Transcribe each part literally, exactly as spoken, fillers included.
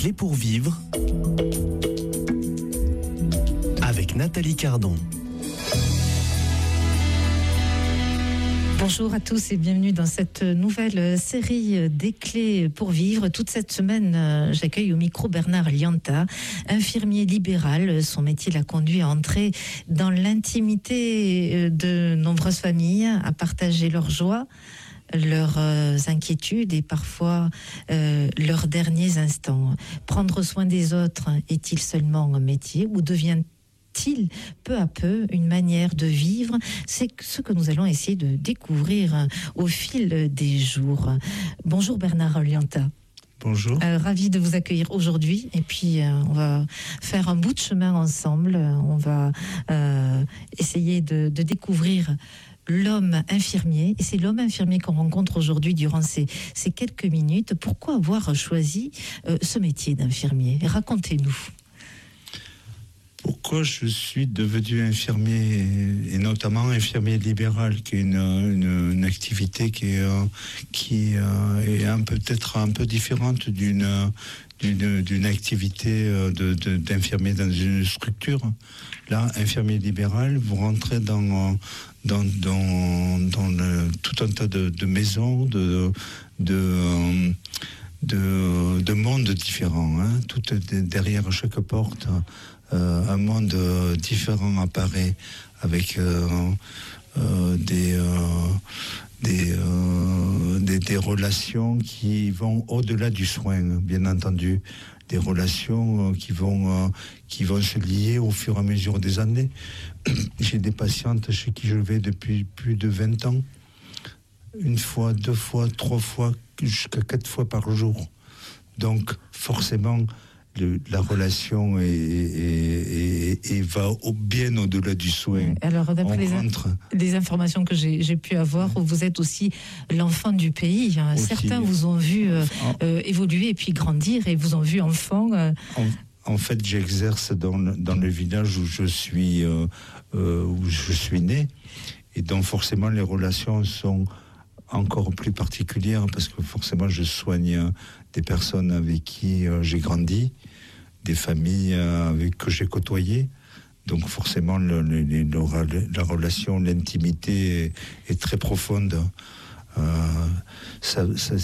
clés pour vivre avec Nathalie Cardon. Bonjour à tous et bienvenue dans cette nouvelle série des clés pour vivre. Toute cette semaine, j'accueille au micro Bernard Lianta, infirmier libéral. Son métier l'a conduit à entrer dans l'intimité de nombreuses familles, à partager leurs joies, leurs inquiétudes et parfois euh, leurs derniers instants. Prendre soin des autres est-il seulement un métier ou devient il peu à peu une manière de vivre? C'est ce que nous allons essayer de découvrir au fil des jours. Bonjour Bernard Lianta. Bonjour. Euh, ravi de vous accueillir aujourd'hui et puis euh, on va faire un bout de chemin ensemble. On va euh, essayer de, de découvrir l'homme infirmier, et c'est l'homme infirmier qu'on rencontre aujourd'hui durant ces, ces quelques minutes. Pourquoi avoir choisi euh, ce métier d'infirmier? Racontez-nous. Pourquoi je suis devenu infirmier, et notamment infirmier libéral, qui est une, une, une activité qui est, qui est un peu, peut-être un peu différente d'une, d'une, d'une activité de, de, d'infirmier dans une structure. Là, infirmier libéral, vous rentrez dans, dans, dans, dans le, tout un tas de, de maisons, de, de, de, de mondes différents. Hein, tout derrière chaque porte. Euh, un monde euh, différent apparaît avec euh, euh, des, euh, des, euh, des, des relations qui vont au-delà du soin, bien entendu, des relations euh, qui, vont, euh, qui vont se lier au fur et à mesure des années. J'ai des patientes chez qui je vais depuis plus de vingt ans, une fois, deux fois, trois fois, jusqu'à quatre fois par jour. Donc forcément, Le, la relation est, est, est, est, va au, bien au-delà du soin. Alors, d'après les, rentre... les informations que j'ai, j'ai pu avoir, ouais. Vous êtes aussi l'enfant du pays. Hein. Certains vous ont vu euh, euh, évoluer et puis grandir et vous ont vu enfant. Euh... En, en fait, j'exerce dans le, dans le village où je suis, euh, euh, où je suis né. Et donc, forcément, les relations sont encore plus particulières parce que forcément, je soigne des personnes avec qui euh, j'ai grandi, des familles euh, avec que j'ai côtoyées. Donc forcément, le, le, le, la relation, l'intimité est, est très profonde. Euh, ça, ça,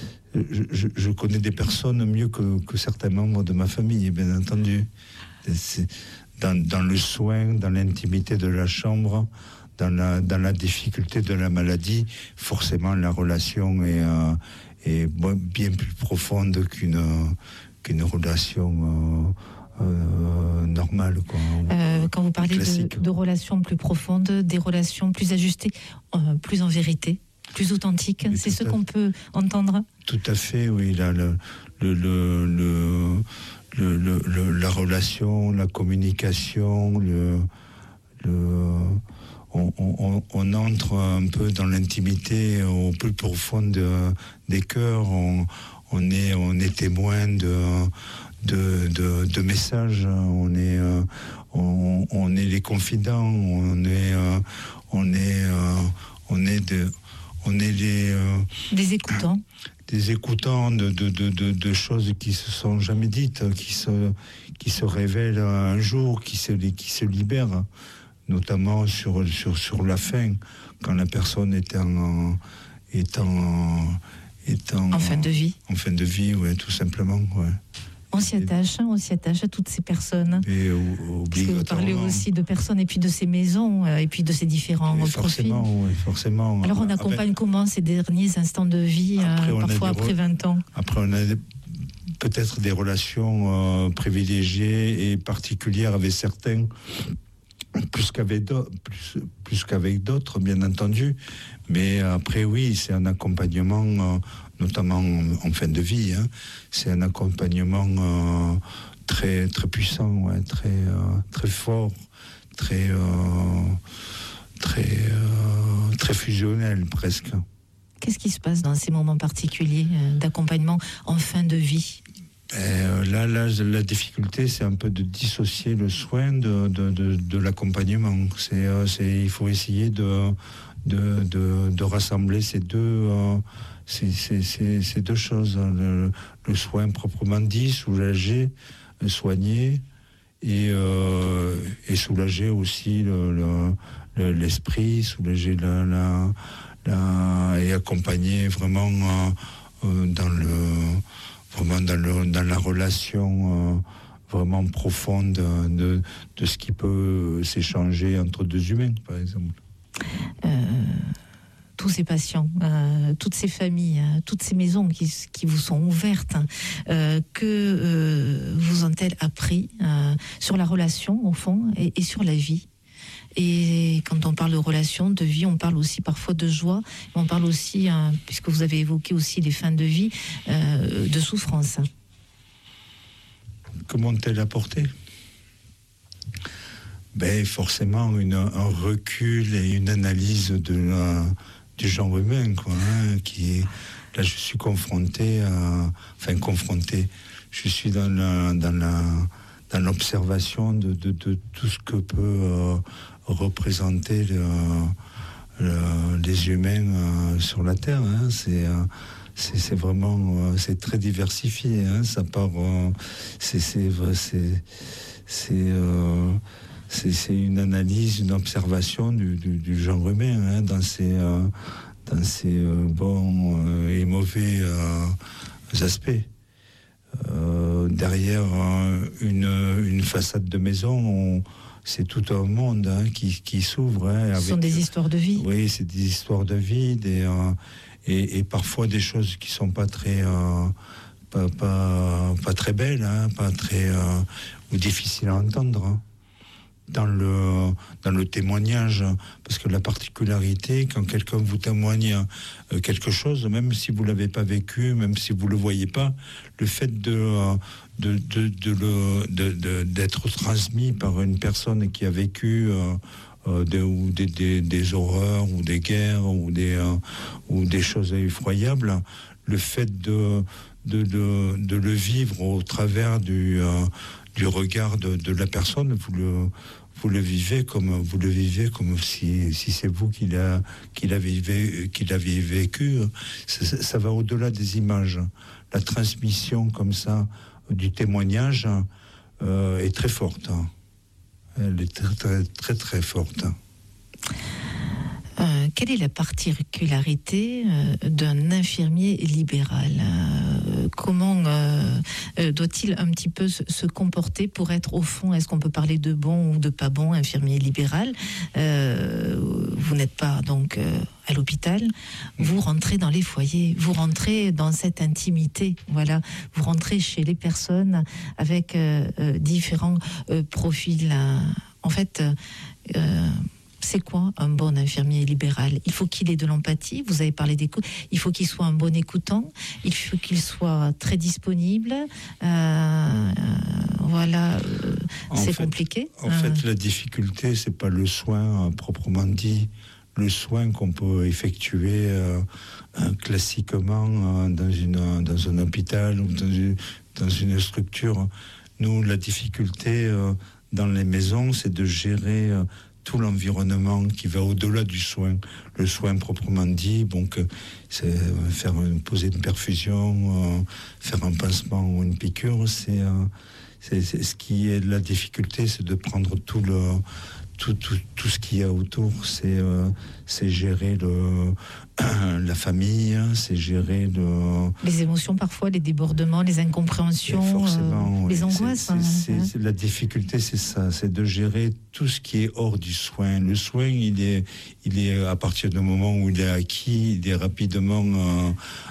je, je connais des personnes mieux que, que certains membres de ma famille, bien entendu. C'est dans, dans le soin, dans l'intimité de la chambre, dans la, dans la difficulté de la maladie, forcément la relation est... Euh, est bien plus profonde qu'une, qu'une relation euh, euh, normale. Quoi, euh, quand vous parlez de, de relations plus profondes, des relations plus ajustées, euh, plus en vérité, plus authentiques, oui, c'est ce qu'on peut entendre? Tout à fait, oui. Là, le, le, le, le, le, le, le, la relation, la communication, le... le On, on, on entre un peu dans l'intimité au plus profond de, des cœurs. On, on, est, on est témoin de, de, de, de messages. On est, on, on est les confidents. On est, on est, on est, de, on est les des écoutants. Des écoutants de, de, de, de, de choses qui se sont jamais dites, qui se, qui se révèlent un jour, qui se, qui se libèrent. Notamment sur, sur, sur la fin, quand la personne est en, est en, est en, en fin de vie. En fin de vie, oui, tout simplement. Ouais. On s'y attache, on s'y attache à toutes ces personnes. Et obligatoirement. Parce que vous parlez aussi de personnes et puis de ces maisons et puis de ces différents et profils. Forcément, oui, forcément. Alors on accompagne après, comment ces derniers instants de vie, après, euh, parfois après vingt ans? Après on a des, peut-être des relations euh, privilégiées et particulières avec certains. Plus qu'avec d'autres, plus, plus qu'avec d'autres, bien entendu. Mais après, oui, c'est un accompagnement, euh, notamment en, en fin de vie. Hein. C'est un accompagnement euh, très, très puissant, ouais, très, euh, très fort, très, euh, très, euh, très fusionnel presque. Qu'est-ce qui se passe dans ces moments particuliers euh, d'accompagnement en fin de vie? Euh, là, là, la difficulté, c'est un peu de dissocier le soin de, de, de, de l'accompagnement. C'est, euh, c'est, il faut essayer de, de, de, de rassembler ces deux, euh, c'est, c'est, c'est, c'est deux choses. Hein. Le, le soin proprement dit, soulager, soigner, et, euh, et soulager aussi le, le, le, l'esprit, soulager la, la, la, et accompagner vraiment euh, dans le vraiment dans le dans la relation. Euh, vraiment profonde de, de ce qui peut s'échanger entre deux humains, par exemple. Euh, tous ces patients, euh, toutes ces familles, euh, toutes ces maisons qui, qui vous sont ouvertes, euh, que euh, vous ont-elles appris euh, sur la relation, au fond, et, et sur la vie? Et quand on parle de relation, de vie, on parle aussi parfois de joie, on parle aussi, euh, puisque vous avez évoqué aussi les fins de vie, euh, de souffrance. Comment t'elle apporté? Ben forcément une, un recul et une analyse de la, du genre humain, quoi. Hein, qui là, je suis confronté à, enfin confronté. Je suis dans la, dans la, dans l'observation de, de, de tout ce que peut euh, représenter le, le, les humains euh, sur la Terre. Hein. C'est euh, C'est, c'est vraiment, euh, c'est très diversifié. Hein, ça part, euh, c'est, c'est, c'est, c'est, euh, c'est, c'est une analyse, une observation du, du, du genre humain hein, dans ses, euh, dans ses euh, bons euh, et mauvais euh, aspects. Euh, derrière euh, une, une façade de maison, on, c'est tout un monde hein, qui, qui s'ouvre. Hein, avec, Ce sont des histoires de vie. Oui, c'est des histoires de vie, des euh, Et, et parfois des choses qui sont pas très euh, pas, pas, pas très belles, hein, pas très euh, ou difficiles à entendre hein, dans le dans le témoignage, parce que la particularité quand quelqu'un vous témoigne euh, quelque chose, même si vous l'avez pas vécu, même si vous le voyez pas, le fait de euh, de, de, de le de, de, d'être transmis par une personne qui a vécu euh, Euh, des, ou des, des, des horreurs ou des guerres ou des, euh, ou des choses effroyables, le fait de, de, de, de le vivre au travers du, euh, du regard de, de la personne, vous le, vous le vivez comme vous le vivez comme si, si c'est vous qui l'a, qui l'avez, qui l'avez vécu. Ça, ça va au-delà des images. La transmission comme ça du témoignage euh, est très forte. Elle est très, très, très, très forte. Euh, quelle est la particularité euh, d'un infirmier libéral? euh, Comment euh, euh, doit-il un petit peu se, se comporter pour être au fond? Est-ce qu'on peut parler de bon ou de pas bon infirmier libéral? euh, Vous n'êtes pas donc euh, à l'hôpital, vous rentrez dans les foyers, vous rentrez dans cette intimité, voilà, vous rentrez chez les personnes avec euh, euh, différents euh, profils. Euh, en fait, euh, c'est quoi un bon infirmier libéral? Il faut qu'il ait de l'empathie, vous avez parlé d'écoute, il faut qu'il soit un bon écoutant, il faut qu'il soit très disponible, euh, euh, voilà, euh, c'est fait, compliqué. En euh... fait, la difficulté, c'est pas le soin euh, proprement dit, le soin qu'on peut effectuer euh, euh, classiquement euh, dans, une, dans un hôpital ou dans une, dans une structure. Nous, la difficulté euh, dans les maisons, c'est de gérer euh, tout l'environnement qui va au-delà du soin. Le soin proprement dit, donc c'est faire poser une perfusion, euh, faire un pansement ou une piqûre, c'est, euh, c'est, c'est ce qui est la difficulté, c'est de prendre tout le tout tout, tout ce qu'il y a autour. C'est euh, c'est gérer le la famille, c'est gérer le... les émotions parfois, les débordements, les incompréhensions, euh, les angoisses. C'est, c'est, hein. c'est, c'est, la difficulté, c'est ça, c'est de gérer tout ce qui est hors du soin. Le soin, il est, il est à partir du moment où il est acquis, il est rapidement, euh,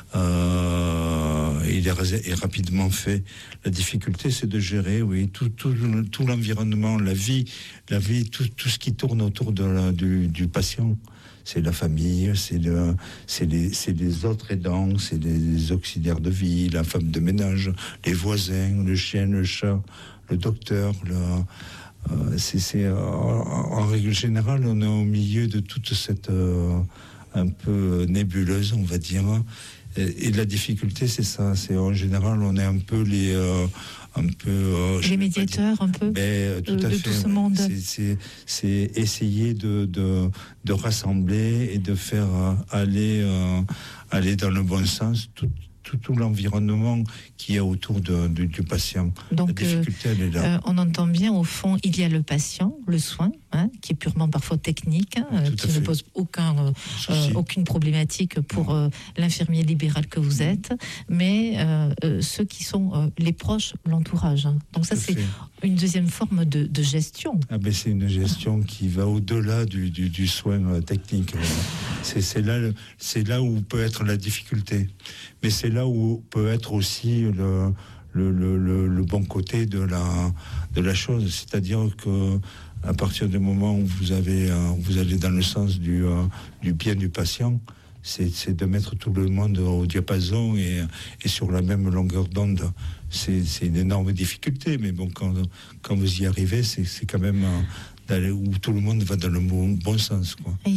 euh, il est, est rapidement fait. La difficulté, c'est de gérer, oui, tout, tout, tout l'environnement, la vie, la vie, tout, tout ce qui tourne autour de la, du, du patient. C'est la famille, c'est, le, c'est, les, c'est les autres aidants, c'est les auxiliaires de vie, la femme de ménage, les voisins, le chien, le chat, le docteur. Le, euh, c'est, c'est, euh, en règle générale, on est au milieu de toute cette euh, un peu nébuleuse, on va dire, Et, et la difficulté, c'est ça. C'est en général, on est un peu les, euh, un peu euh, les médiateurs, un peu mais, tout de, à de fait, tout ce ouais. monde. C'est, c'est, c'est essayer de, de, de rassembler et de faire euh, aller, euh, aller dans le bon sens tout, tout, tout l'environnement qui est autour de, de, du patient. Donc, la difficulté, elle est là. Euh, on entend bien, au fond, il y a le patient, le soin, hein, qui est purement parfois technique, hein, euh, qui ne pose aucun, euh, euh, aucune problématique pour euh, l'infirmier libéral que vous êtes, mais euh, euh, ceux qui sont euh, les proches, l'entourage. Hein. Donc ça, c'est fait. Une deuxième forme de, de gestion. Ah ben c'est une gestion qui va au-delà du, du, du soin technique. C'est, c'est, là, c'est là où peut être la difficulté. Mais c'est là où peut être aussi le, le, le, le, le bon côté de la, de la chose. C'est-à-dire que à partir du moment où vous, avez, vous allez dans le sens du, du bien du patient, c'est, c'est de mettre tout le monde au diapason et, et sur la même longueur d'onde. C'est, c'est une énorme difficulté, mais bon, quand, quand vous y arrivez, c'est, c'est quand même d'aller où tout le monde va dans le bon, bon sens, quoi.